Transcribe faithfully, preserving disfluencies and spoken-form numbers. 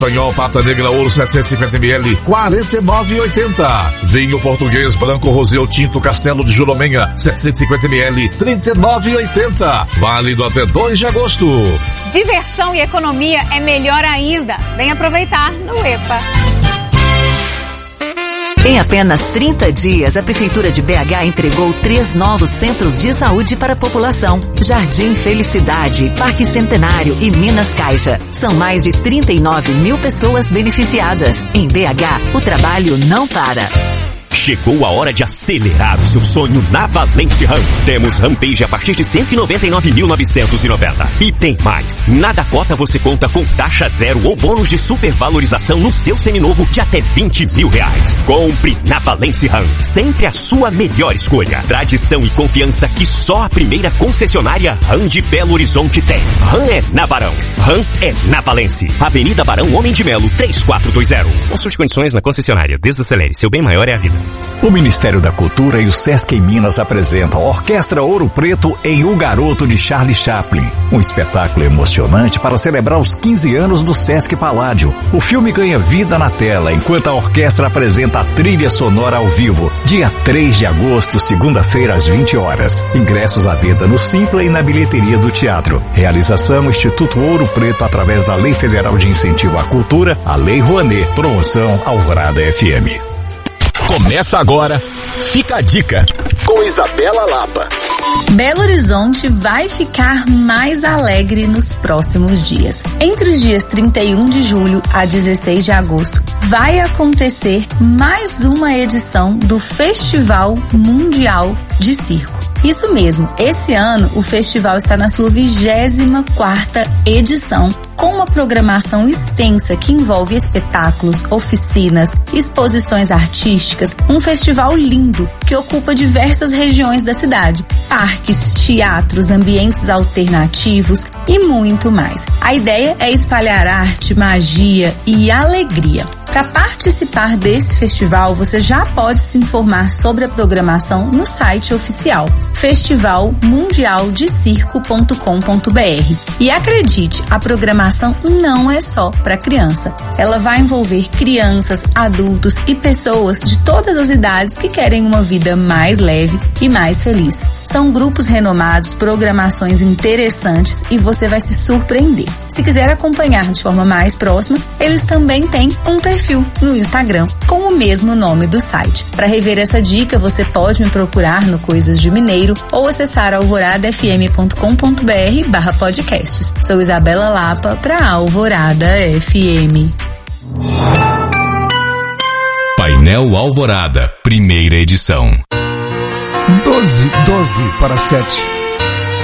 Espanhol Pata Negra Ouro setecentos e cinquenta mililitros, quarenta e nove reais e oitenta centavos. Vinho Português Branco Roseu Tinto Castelo de Jurumenha, setecentos e cinquenta mililitros, trinta e nove reais e oitenta centavos. Válido até dois de agosto. Diversão e economia é melhor ainda. Vem aproveitar no EPA. Em apenas trinta dias, a Prefeitura de B H entregou três novos centros de saúde para a população. Jardim Felicidade, Parque Centenário e Minas Caixa. São mais de trinta e nove mil pessoas beneficiadas. Em B H, o trabalho não para. Chegou a hora de acelerar o seu sonho na Valence Ram. Temos Rampage a partir de cento e noventa e nove mil novecentos e noventa. E tem mais. Na Dakota você conta com taxa zero ou bônus de supervalorização no seu seminovo de até vinte mil reais. Compre na Valence Ram. Sempre a sua melhor escolha. Tradição e confiança que só a primeira concessionária Ram de Belo Horizonte tem. Ram é na Barão. Ram é na Valence. Avenida Barão Homem de Melo, três quatro dois zero. Consulte condições na concessionária. Desacelere. Seu bem maior é a vida. O Ministério da Cultura e o Sesc em Minas apresentam a Orquestra Ouro Preto em O Garoto de Charlie Chaplin. Um espetáculo emocionante para celebrar os quinze anos do Sesc Paládio. O filme ganha vida na tela, enquanto a orquestra apresenta a trilha sonora ao vivo, dia três de agosto, segunda-feira, às vinte horas. Ingressos à venda no Simpla e na bilheteria do teatro. Realização Instituto Ouro Preto através da Lei Federal de Incentivo à Cultura, a Lei Rouanet. Promoção Alvorada F M. Começa agora, Fica a Dica, com Isabela Lapa. Belo Horizonte vai ficar mais alegre nos próximos dias. Entre os dias trinta e um de julho a dezesseis de agosto, vai acontecer mais uma edição do Festival Mundial de Circo. Isso mesmo, esse ano o festival está na sua vigésima quarta edição, com uma programação extensa que envolve espetáculos, oficinas, exposições artísticas, um festival lindo que ocupa diversas regiões da cidade, parques, teatros, ambientes alternativos e muito mais. A ideia é espalhar arte, magia e alegria. Para participar desse festival, você já pode se informar sobre a programação no site oficial festival mundial de circo ponto com ponto b r. E acredite, a programação não é só para criança. Ela vai envolver crianças, adultos e pessoas de todas as idades que querem uma vida mais leve e mais feliz. São grupos renomados, programações interessantes e você vai se surpreender. Se quiser acompanhar de forma mais próxima, eles também têm um perfil no Instagram com o mesmo nome do site. Para rever essa dica, você pode me procurar no Coisas de Mineiro ou acessar alvorada f m ponto com ponto b r barra podcasts. Sou Isabela Lapa para Alvorada F M. Painel Alvorada, primeira edição. doze, doze para sete.